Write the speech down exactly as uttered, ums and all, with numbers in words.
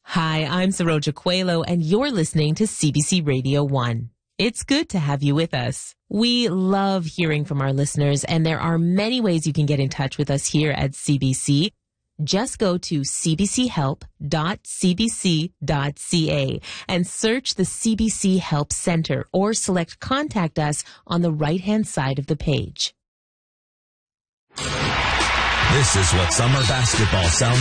Hi, I'm Saroja Coelho, and you're listening to C B C Radio one. It's good to have you with us. We love hearing from our listeners, and there are many ways you can get in touch with us here at C B C. Just go to c b c help dot c b c dot c a and search the C B C Help Center or select Contact Us on the right-hand side of the page. This is what summer basketball sounds